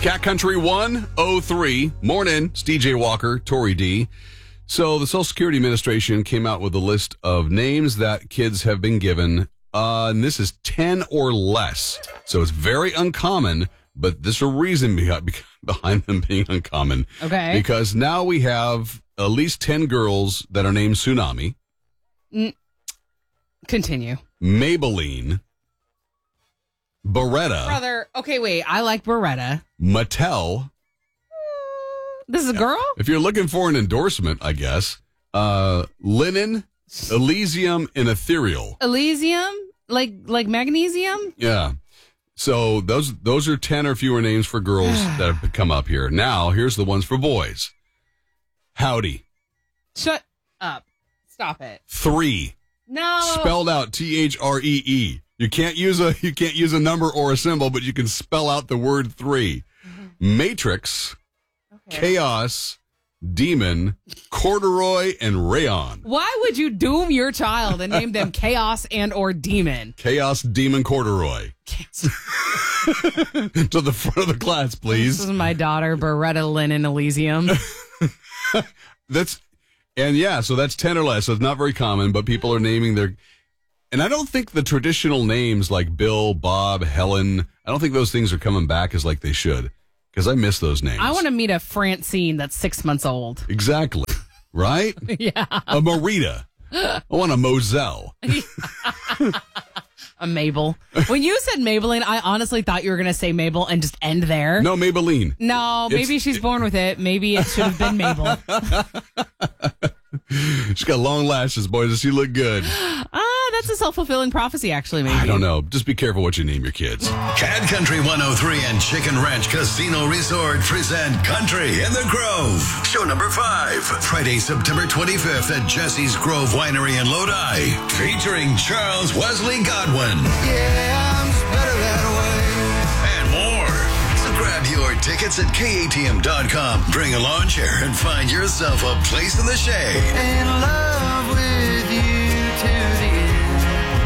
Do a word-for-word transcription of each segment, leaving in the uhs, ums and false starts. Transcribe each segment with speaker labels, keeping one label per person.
Speaker 1: Cat Country one oh three. Morning. It's D J Walker, Tori D. So the Social Security Administration came out with a list of names that kids have been given. Uh, and this is ten or less. So it's very uncommon, but there's a reason behind, behind them being uncommon.
Speaker 2: Okay.
Speaker 1: Because now we have at least ten girls that are named Tsunami.
Speaker 2: Mm. Continue.
Speaker 1: Maybelline. Beretta.
Speaker 2: Brother, okay, wait. I like Beretta.
Speaker 1: Mattel.
Speaker 2: This is a girl?
Speaker 1: If you're looking for an endorsement, I guess. Uh, Linen, Elysium, and Ethereal.
Speaker 2: Elysium? Like like magnesium?
Speaker 1: Yeah. So those those are ten or fewer names for girls that have come up here. Now, here's the ones for boys. Howdy.
Speaker 2: Shut up. Stop it.
Speaker 1: Three.
Speaker 2: No.
Speaker 1: Spelled out T H R E E. You can't use a you can't use a number or a symbol, but you can spell out the word three. Mm-hmm. Matrix, okay. Chaos, Demon, Corduroy, and Rayon.
Speaker 2: Why would you doom your child and name them Chaos and or Demon?
Speaker 1: Chaos, Demon, Corduroy. to the front of the class, please.
Speaker 2: This is my daughter, Beretta Linen Elysium.
Speaker 1: That's and yeah, so that's ten or less. So it's not very common, but people are naming their. And I don't think the traditional names like Bill, Bob, Helen, I don't think those things are coming back as like they should. Because I miss those names.
Speaker 2: I want to meet a Francine that's six months old.
Speaker 1: Exactly. Right?
Speaker 2: Yeah.
Speaker 1: A Marita. I want a Moselle.
Speaker 2: A Mabel. When you said Maybelline, I honestly thought you were going to say Mabel and just end there.
Speaker 1: No, Maybelline.
Speaker 2: No, maybe it's, she's born with it. Maybe it should have been Mabel.
Speaker 1: She's got long lashes, boys. Does she look good?
Speaker 2: Ah, that's a self-fulfilling prophecy, actually, maybe.
Speaker 1: I don't know. Just be careful what you name your kids.
Speaker 3: Cat Country one oh three and Chicken Ranch Casino Resort present Country in the Grove. Show number five. Friday, September twenty-fifth at Jesse's Grove Winery in Lodi. Featuring Charles Wesley Godwin.
Speaker 4: Yeah, I'm just better that way.
Speaker 3: And more. So grab your tickets at K A T M dot com. Bring a lawn chair and find yourself a place in the shade.
Speaker 4: In love with you to the end.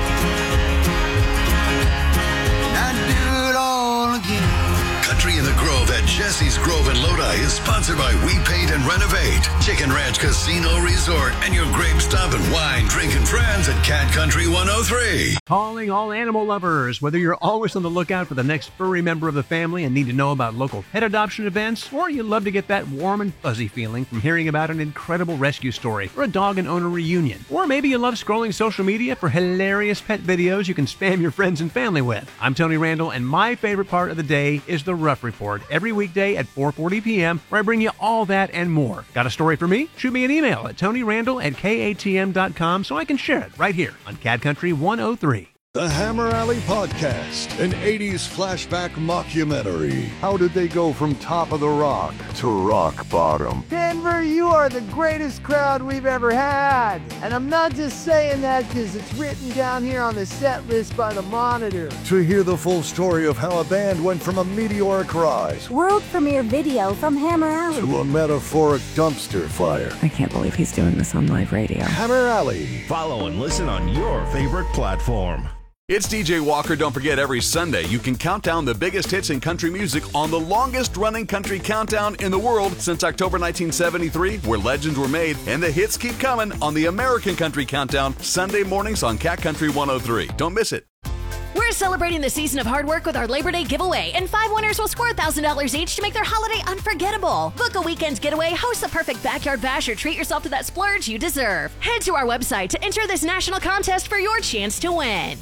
Speaker 4: I'd do it all again.
Speaker 3: Country in the Grove at Jesse's Grove in Lodi is sponsored by We Paint and Renovate, Chicken Ranch Casino Resort, and your grape stomping wine drinking friends at Cat Country one oh three.
Speaker 5: Calling all animal lovers. Whether you're always on the lookout for the next furry member of the family and need to know about local pet adoption events, or you love to get that warm and fuzzy feeling from hearing about an incredible rescue story or a dog and owner reunion, or maybe you love scrolling social media for hilarious pet videos you can spam your friends and family with. I'm Tony Randall, and my favorite part of the day is the Rough Report every weekday at four forty p.m. where I bring you all that and more. Got a story for me? Shoot me an email at Tony Randall at K A T M dot com so I can share it right here on Cat Country one oh three.
Speaker 6: The Hammer Alley Podcast, an eighties flashback mockumentary. How did they go from top of the rock to rock bottom?
Speaker 7: Denver, you are the greatest crowd we've ever had. And I'm not just saying that because it's written down here on the set list by the Monitor.
Speaker 6: To hear the full story of how a band went from a meteoric rise,
Speaker 8: world premiere video from Hammer Alley,
Speaker 6: to a metaphoric dumpster fire.
Speaker 9: I can't believe he's doing this on live radio.
Speaker 6: Hammer Alley.
Speaker 10: Follow and listen on your favorite platform.
Speaker 1: It's D J Walker. Don't forget, every Sunday you can count down the biggest hits in country music on the longest-running country countdown in the world since October nineteen seventy-three, where legends were made, and the hits keep coming on the American Country Countdown, Sunday mornings on Cat Country one oh three. Don't miss it.
Speaker 11: We're celebrating the season of hard work with our Labor Day giveaway, and five winners will score one thousand dollars each to make their holiday unforgettable. Book a weekend getaway, host the perfect backyard bash, or treat yourself to that splurge you deserve. Head to our website to enter this national contest for your chance to win.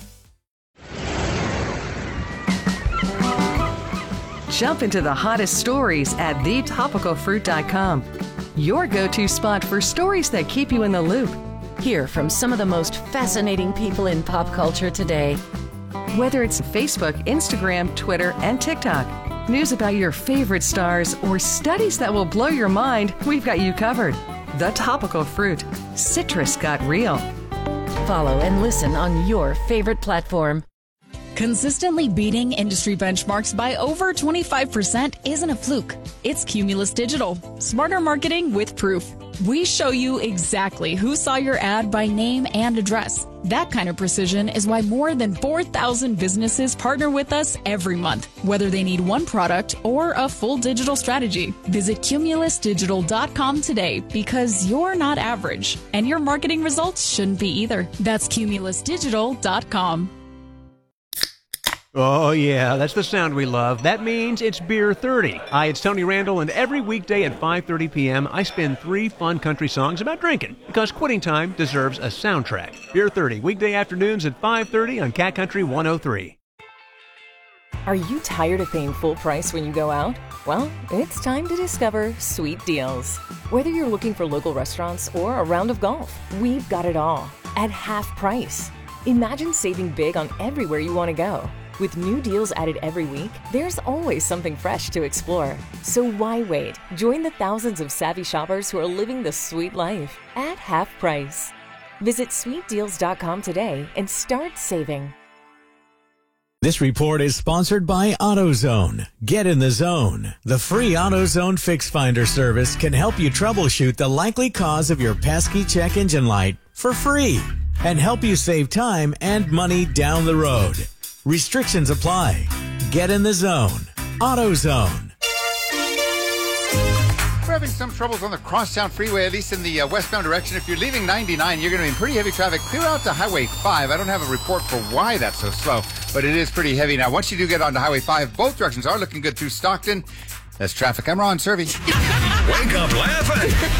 Speaker 12: Jump into the hottest stories at the topical fruit dot com. Your go-to spot for stories that keep you in the loop.
Speaker 13: Hear from some of the most fascinating people in pop culture today.
Speaker 12: Whether it's Facebook, Instagram, Twitter, and TikTok, news about your favorite stars, or studies that will blow your mind, we've got you covered. The Topical Fruit. Citrus got real.
Speaker 13: Follow and listen on your favorite platform.
Speaker 14: Consistently beating industry benchmarks by over twenty-five percent isn't a fluke. It's Cumulus Digital. Smarter marketing with proof. We show you exactly who saw your ad by name and address. That kind of precision is why more than four thousand businesses partner with us every month, whether they need one product or a full digital strategy. Visit cumulus digital dot com today because you're not average, and your marketing results shouldn't be either. That's cumulus digital dot com.
Speaker 5: Oh, yeah, that's the sound we love. That means it's Beer thirty. Hi, it's Tony Randall, and every weekday at five thirty p.m., I spin three fun country songs about drinking, because quitting time deserves a soundtrack. Beer thirty, weekday afternoons at five thirty on Cat Country one oh three.
Speaker 15: Are you tired of paying full price when you go out? Well, it's time to discover Sweet Deals. Whether you're looking for local restaurants or a round of golf, we've got it all at half price. Imagine saving big on everywhere you want to go. With new deals added every week, there's always something fresh to explore. So why wait? Join the thousands of savvy shoppers who are living the sweet life at half price. Visit sweet deals dot com today and start saving.
Speaker 16: This report is sponsored by AutoZone. Get in the zone. The free AutoZone Fix Finder service can help you troubleshoot the likely cause of your pesky check engine light for free and help you save time and money down the road. Restrictions apply. Get in the zone. AutoZone.
Speaker 17: We're having some troubles on the Crosstown Freeway, at least in the uh, westbound direction. If you're leaving ninety-nine, you're going to be in pretty heavy traffic. Clear out to Highway five. I don't have a report for why that's so slow, but it is pretty heavy. Now, once you do get onto Highway five, both directions are looking good through Stockton. That's traffic. I'm Ron Servey.
Speaker 3: Wake up laughing.